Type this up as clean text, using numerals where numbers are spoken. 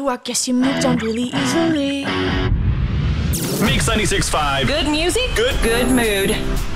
you, I guess you moved on really easily. Mix 96.5. Good music, good mood.